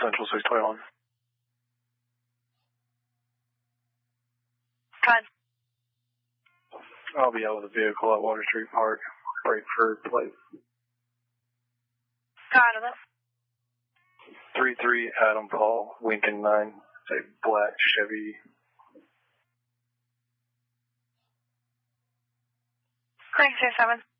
Central 621. Fine. I'll be out with a vehicle at Water Street Park. Break for plate. Got it. 33 Adam Paul, Lincoln 9. It's a black Chevy. 967.